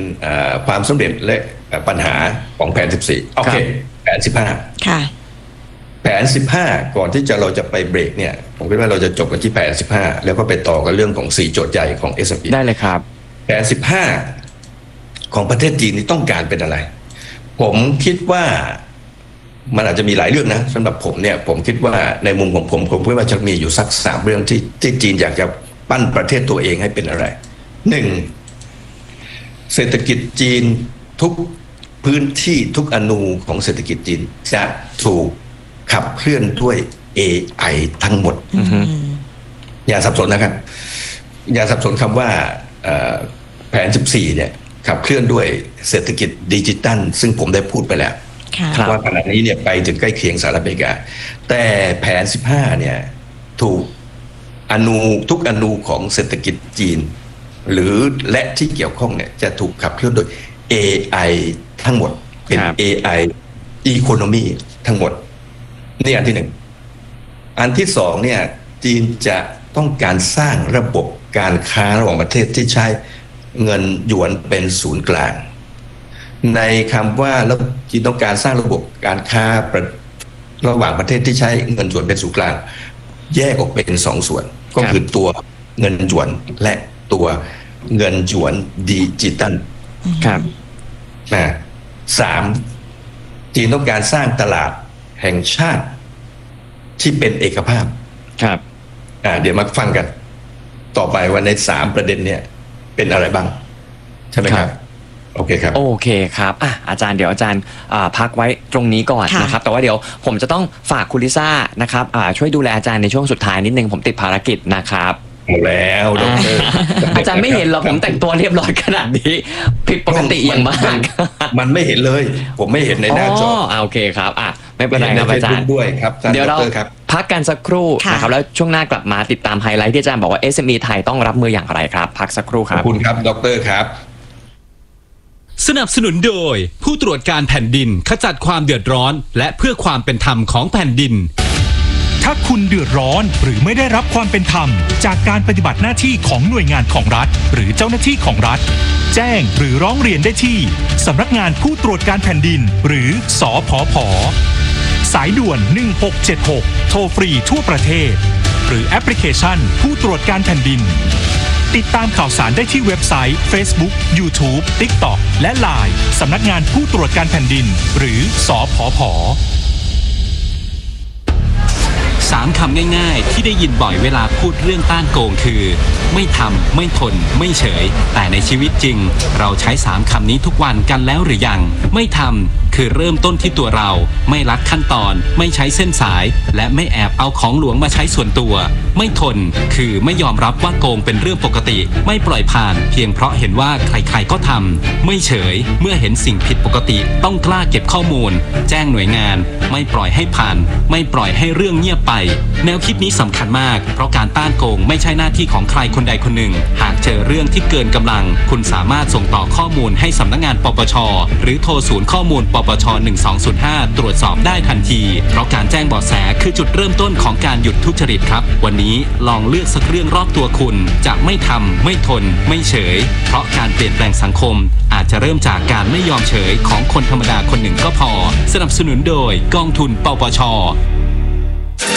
ความสำเร็จและปัญหาของแผน 14โอเคแผน 15 ค่ะแผน 15ก่อนที่เราจะไปเบรกเนี่ยผมคิดว่าเราจะจบกันที่แผน 15แล้วก็ไปต่อกันเรื่องของ4โจทย์ใหญ่ของ SME ได้เลยครับแผน 15ของประเทศจีนนี่ต้องการเป็นอะไรผมคิดว่ามันอาจจะมีหลายเรื่องนะสำหรับผมเนี่ยผมคิดว่าในมุมของผมคิดว่าจะมีอยู่สัก3เรื่องที่จีนอยากจะปั้นประเทศตัวเองให้เป็นอะไร1เศรษฐกิจจีนทุกพื้นที่ทุกอนูของเศรษฐกิจจีนจะถูกขับเคลื่อนด้วย AI ทั้งหมดอย่าสับสนนะครับอย่าสับสนคำว่าแผน 14เนี่ยขับเคลื่อนด้วยเศรษฐกิจดิจิตัลซึ่งผมได้พูดไปแล้วว่าขณะนี้เนี่ยไปถึงใกล้เคียงสหรัฐอเมริกาแต่แผน 15เนี่ยถูกทุกอนูของเศรษฐกิจจีนหรือและที่เกี่ยวข้องเนี่ยจะถูกขับเคลื่อนโดย AI ทั้งหมดเป็น AI Economy ทั้งหมดนี่อันที่หนึ่งอันที่สองเนี่ยจีนจะต้องการสร้างระบบการค้าระหว่างประเทศที่ใช้เงินหยวนเป็นศูนย์กลางในคำว่าแล้วจีนต้องการสร้างระบบการค้าระหว่างประเทศที่ใช้เงินหยวนเป็นศูนย์กลางแยกออกเป็น2ส่วนก็คือตัวเงินหยวนและตัวเงินหยวนดิจิตัลครับ 3จีนต้องการสร้างตลาดแห่งชาติที่เป็นเอกภาพครับเดี๋ยวมาฟังกันต่อไปว่าใน3ประเด็นเนี่ยเป็นอะไรบ้างใช่ไหมครับโอเคครับโอเคครับอาจารย์เดี๋ยวอาจารย์พักไว้ตรงนี้ก่อนนะครับแต่ว่าเดี๋ยวผมจะต้องฝากคุณลิซ่านะครับช่วยดูแลอาจารย์ในช่วงสุดท้ายนิดนึงผมติดภารกิจนะครับหมดแล้วดร. อาจารย์ไม่เห็นหรอกผมแต่งตัวเรียบร้อยขนาดนี้ผิดปกติอย่างมากมันไม่เห็นเลยผมไม่เห็นในหน้าจอโอเคครับไม่เป็นไรครับอาจารย์ด้วยครับเดี๋ยวเราพักกันสักครู่นะครับแล้วช่วงหน้ากลับมาติดตามไฮไลท์ที่อาจารย์บอกว่า SME ไทยต้องรับมืออย่างไรครับพักสักครู่ครับขอบคุณครับดร.ครับสนับสนุนโดยผู้ตรวจการแผ่นดินขจัดความเดือดร้อนและเพื่อความเป็นธรรมของแผ่นดินถ้าคุณเดือดร้อนหรือไม่ได้รับความเป็นธรรมจากการปฏิบัติหน้าที่ของหน่วยงานของรัฐหรือเจ้าหน้าที่ของรัฐแจ้งหรือร้องเรียนได้ที่สำนักงานผู้ตรวจการแผ่นดินหรือสผผ.สายด่วน1676โทรฟรีทั่วประเทศหรือแอปพลิเคชันผู้ตรวจการแผ่นดินติดตามข่าวสารได้ที่เว็บไซต์ Facebook YouTube TikTok และ LINE สำนักงานผู้ตรวจการแผ่นดินหรือสผผ. 3 คำง่ายๆที่ได้ยินบ่อยเวลาพูดเรื่องต้านโกงคือไม่ทำไม่ทนไม่เฉยแต่ในชีวิตจริงเราใช้3คำนี้ทุกวันกันแล้วหรือยังไม่ทำคือเริ่มต้นที่ตัวเราไม่ลัดขั้นตอนไม่ใช้เส้นสายและไม่แอบเอาของหลวงมาใช้ส่วนตัวไม่ทนคือไม่ยอมรับว่าโกงเป็นเรื่องปกติไม่ปล่อยผ่านเพียงเพราะเห็นว่าใครๆก็ทำไม่เฉยเมื่อเห็นสิ่งผิดปกติต้องกล้าเก็บข้อมูลแจ้งหน่วยงานไม่ปล่อยให้ผ่านไม่ปล่อยให้เรื่องเงียบไปแนวคิดนี้สำคัญมากเพราะการต้านโกงไม่ใช่หน้าที่ของใครคนใดคนหนึ่งหากเจอเรื่องที่เกินกำลังคุณสามารถส่งต่อข้อมูลให้สำนักงานปปช.หรือโทรศูนย์ข้อมูลปปช. 1205ตรวจสอบได้ทันทีเพราะการแจ้งเบาะแสคือจุดเริ่มต้นของการหยุดทุจริตครับวันนี้ลองเลือกสักเรื่องรอบตัวคุณจะไม่ทำไม่ทนไม่เฉยเพราะการเปลี่ยนแปลงสังคมอาจจะเริ่มจากการไม่ยอมเฉยของคนธรรมดาคนหนึ่งก็พอสนับสนุนโดยกองทุนปปช.